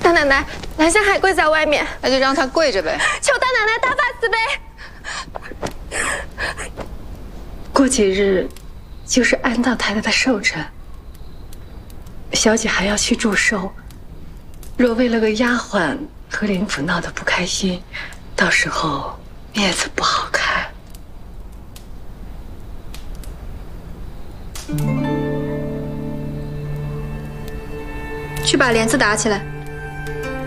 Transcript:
大奶奶，蓝香还跪在外面， 那就让她跪着呗。 求大奶奶大发慈悲。 过几日就是安道太太的寿辰，小姐还要去祝寿。若为了个丫鬟和林府闹得不开心，到时候面子不好看。 去把帘子打起来。